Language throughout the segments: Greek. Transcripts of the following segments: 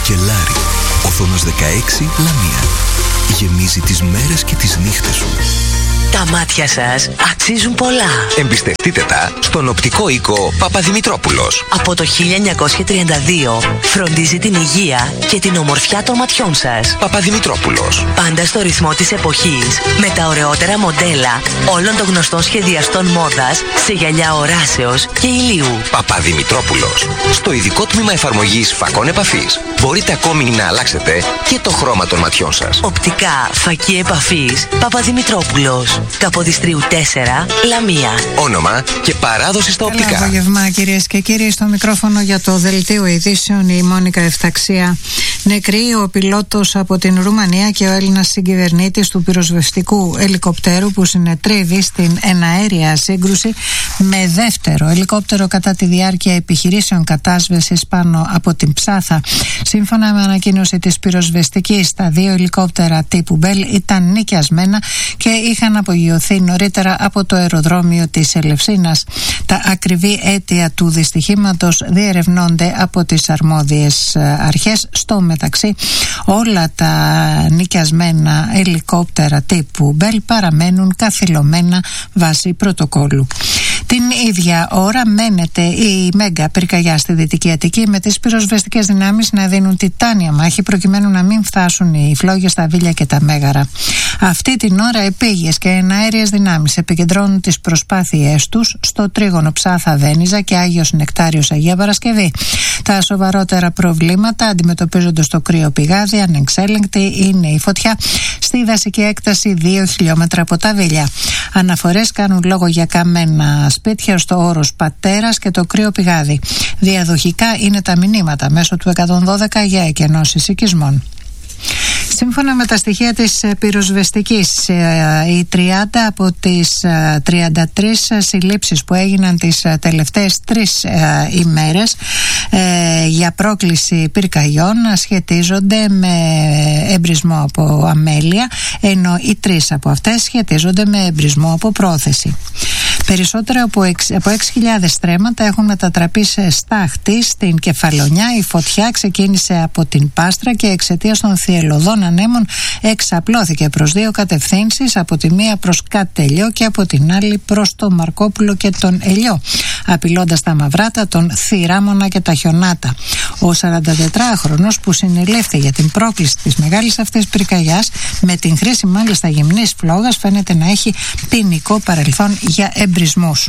Κελάρη, Οθόνος 16, Λαμία. Γεμίζει τις μέρες και τις νύχτες σου. Τα μάτια σας αξίζουν πολλά. Εμπιστευτείτε τα στον οπτικό οίκο Παπαδημητρόπουλος. Από το 1932 φροντίζει την υγεία και την ομορφιά των ματιών σας. Παπαδημητρόπουλος. Πάντα στο ρυθμό της εποχής, με τα ωραιότερα μοντέλα όλων των γνωστών σχεδιαστών μόδας σε γυαλιά οράσεως και ηλίου. Παπαδημητρόπουλος. Στο ειδικό τμήμα εφαρμογής φακών επαφής μπορείτε ακόμη να αλλάξετε και το χρώμα των ματιών σας. Οπτικά φακή επαφής Παπαδημητρόπουλος. Καποδιστρίου 4, Λαμία. Όνομα και παράδοση στα οπτικά. Καλό απόγευμα, κυρίες και κύριοι. Στο μικρόφωνο για το δελτίο ειδήσεων η Μόνικα Εφταξία. Νεκροί ο πιλότος από την Ρουμανία και ο Έλληνας συγκυβερνήτης του πυροσβεστικού ελικοπτέρου που συνετρίβει στην εναέρια σύγκρουση με δεύτερο ελικόπτερο κατά τη διάρκεια επιχειρήσεων κατάσβεσης πάνω από την Ψάθα. Σύμφωνα με ανακοίνωση της πυροσβεστικής, τα δύο ελικόπτερα τύπου Μπέλ ήταν νοικιασμένα και είχαν απογειωθεί νωρίτερα από το αεροδρόμιο της Ελευσίνας. Τα ακριβή αίτια του δυστυχήματος διερευνώνται από τις αρμόδιες αρχές. Στο μεταξύ, όλα τα νοικιασμένα ελικόπτερα τύπου Μπέλ παραμένουν καθυλωμένα βάσει πρωτοκόλλου. Την ίδια ώρα μένεται η Μέγκα πυρκαγιά στη Δυτική Αττική, με τις πυροσβεστικές δυνάμεις να δίνουν τιτάνια μάχη προκειμένου να μην φτάσουν οι φλόγες στα Βίλια και τα Μέγαρα. Αυτή την ώρα επίγειες και εναέριες δυνάμεις επικεντρώνουν τις προσπάθειές τους στο τρίγωνο Ψάθα Βένιζα και Άγιος Νεκτάριος Αγία Παρασκευή. Τα σοβαρότερα προβλήματα αντιμετωπίζονται στο κρύο πηγάδι. Ανεξέλεγκτη είναι η φωτιά στη δασική έκταση 2 χιλιόμετρα από τα Βίλια. Αναφορές κάνουν λόγο για καμένα σπίτια στο όρος Πατέρας και το κρύο πηγάδι. Διαδοχικά είναι τα μηνύματα μέσω του 112 για εκενώσεις οικισμών. Σύμφωνα με τα στοιχεία της πυροσβεστικής, οι 30 από τις 33 συλλήψεις που έγιναν τις τελευταίες 3 ημέρες για πρόκληση πυρκαγιών σχετίζονται με εμπρισμό από αμέλεια, ενώ οι 3 από αυτές σχετίζονται με εμπρισμό από πρόθεση. Περισσότερα από 6.000 στρέμματα έχουν μετατραπεί σε στάχτη στην Κεφαλονιά. Η φωτιά ξεκίνησε από την Πάστρα και εξαιτίας των θυελλωδών ανέμων εξαπλώθηκε προς 2 κατευθύνσεις, από τη μία προς Κατελιό και από την άλλη προς το Μαρκόπουλο και τον Ελιό, απειλώντας τα Μαυράτα, τον Θηράμονα και τα Χιονάτα. Ο 44χρονος που συνελήφθη για την πρόκληση της μεγάλης αυτής πυρκαγιάς, με την χρήση μάλιστα γυμνής φλόγας, φαίνεται να έχει ποινικό παρελθόν για εμπρισμούς.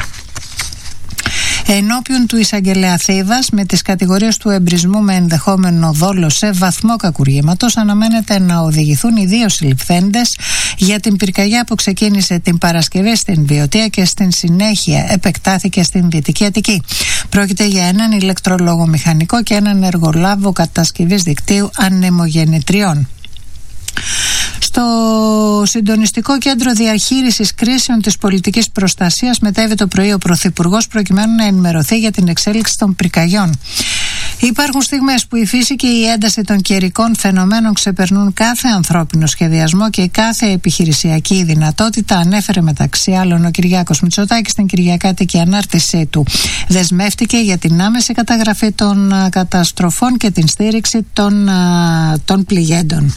Ενώπιον του εισαγγελέα Θήβας, με τις κατηγορίες του εμπρισμού με ενδεχόμενο δόλο σε βαθμό κακουργήματος, αναμένεται να οδηγηθούν οι 2 συλληφθέντες για την πυρκαγιά που ξεκίνησε την Παρασκευή στην Βιωτία και στην συνέχεια επεκτάθηκε στην Δυτική Αττική. Πρόκειται για έναν ηλεκτρολόγο μηχανικό και έναν εργολάβο κατασκευής δικτύου ανεμογεννητριών. Στο Συντονιστικό Κέντρο Διαχείρισης Κρίσεων της Πολιτικής Προστασίας μετέβη το πρωί ο Πρωθυπουργός προκειμένου να ενημερωθεί για την εξέλιξη των πυρκαγιών. Υπάρχουν στιγμές που η φύση και η ένταση των καιρικών φαινομένων ξεπερνούν κάθε ανθρώπινο σχεδιασμό και κάθε επιχειρησιακή δυνατότητα, ανέφερε μεταξύ άλλων ο Κυριάκος Μητσοτάκης στην Κυριακάτικη ανάρτησή του. Δεσμεύτηκε για την άμεση καταγραφή των καταστροφών και την στήριξη των πληγέντων.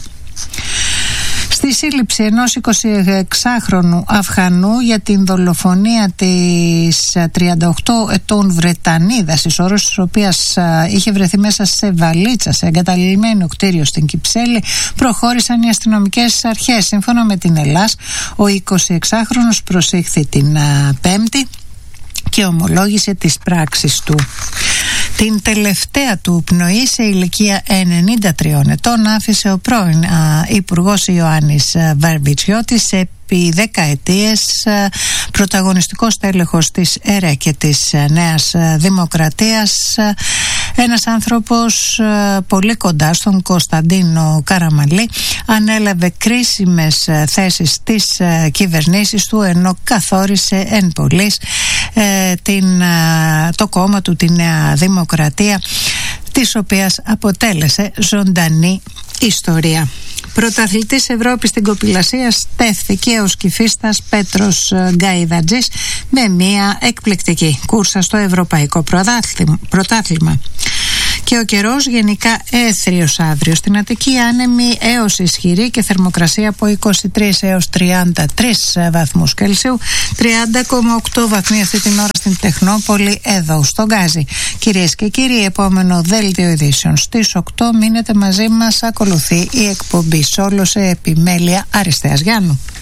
Στη σύλληψη ενός 26χρονου Αφγανού για την δολοφονία της 38 ετών Βρετανίδας, εις όρους της οποίας είχε βρεθεί μέσα σε βαλίτσα σε εγκαταλειμμένο κτίριο στην Κυψέλη, προχώρησαν οι αστυνομικές αρχές. Σύμφωνα με την Ελλάς, ο 26χρονος προσήχθη την Πέμπτη και ομολόγησε τις πράξεις του. Την τελευταία του πνοή σε ηλικία 93 ετών άφησε ο πρώην Υπουργός Ιωάννης Βαρβιτσιώτης, επί 10 ετίες πρωταγωνιστικός τέλεχος της ΕΡΕ και της Νέας Δημοκρατίας, ένας άνθρωπος πολύ κοντά στον Κωνσταντίνο Καραμανλή. Ανέλαβε κρίσιμες θέσεις της κυβερνήσης του, ενώ καθόρισε εν πολλοίς το κόμμα του, τη Νέα Δημοκρατία, της οποίας αποτέλεσε ζωντανή ιστορία. Πρωταθλητής Ευρώπης στην κοπηλασία στέφθηκε ο σκυφίστας Πέτρος Γκαϊδατζής με μια εκπληκτική κούρσα στο Ευρωπαϊκό Πρωτάθλημα. Και ο καιρός γενικά έθριος αύριο. Στην Αττική άνεμη έως ισχυρή και θερμοκρασία από 23 έως 33 βαθμούς Κελσίου. 30,8 βαθμοί αυτή την ώρα στην Τεχνόπολη, εδώ στο Γκάζι. Κυρίες και κύριοι, επόμενο δέλτιο ειδήσεων στις 8. Μείνετε μαζί μας, ακολουθεί η εκπομπή Σόλο σε επιμέλεια Αριστείας Γιάννου.